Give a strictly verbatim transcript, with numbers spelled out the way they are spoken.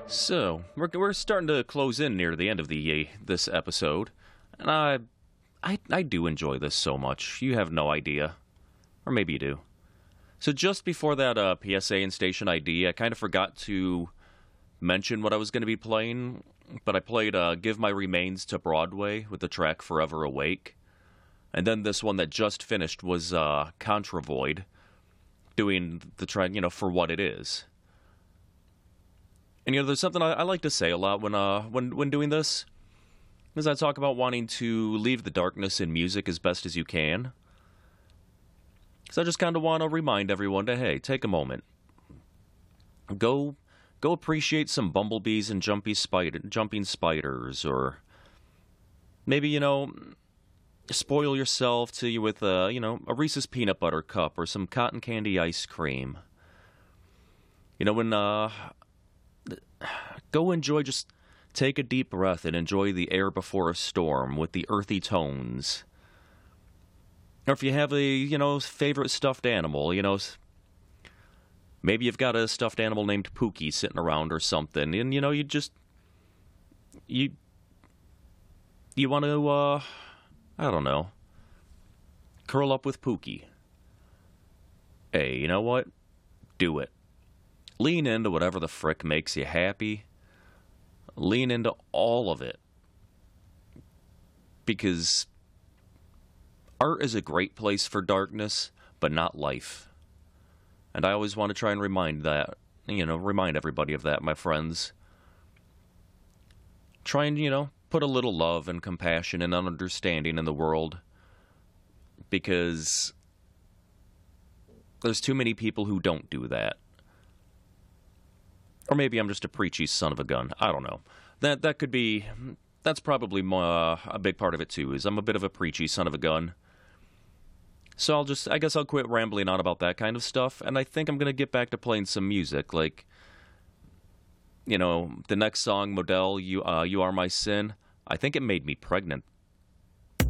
So we're we're starting to close in near the end of the uh, this episode, and I I I do enjoy this so much. You have no idea, or maybe you do. So just before that uh, P S A and station I D, I kind of forgot to mention what I was going to be playing, but I played uh, "Give My Remains to Broadway" with the track "Forever Awake," and then this one that just finished was uh, Contra Void, doing the track, you know, "For What It Is." And you know, there's something I, I like to say a lot when uh when when doing this, is I talk about wanting to leave the darkness in music as best as you can. So I just kind of want to remind everyone to, hey, take a moment, go go appreciate some bumblebees and jumpy spider jumping spiders, or maybe, you know, spoil yourself to you with a you know a Reese's peanut butter cup or some cotton candy ice cream. You know, when uh. Go enjoy, just take a deep breath and enjoy the air before a storm with the earthy tones. Or if you have a, you know, favorite stuffed animal, you know, maybe you've got a stuffed animal named Pookie sitting around or something, and, you know, you just, you, you want to, uh, I don't know, curl up with Pookie. Hey, you know what? Do it. Lean into whatever the frick makes you happy. Lean into all of it. Because art is a great place for darkness, but not life. And I always want to try and remind that, you know, remind everybody of that, my friends. Try and, you know, put a little love and compassion and understanding in the world. Because there's too many people who don't do that. Or maybe I'm just a preachy son of a gun. I don't know. That that could be... That's probably uh, a big part of it, too, is I'm a bit of a preachy son of a gun. So I'll just... I guess I'll quit rambling on about that kind of stuff, and I think I'm going to get back to playing some music. Like, you know, the next song, Model, You, uh, you Are My Sin, I think it made me pregnant.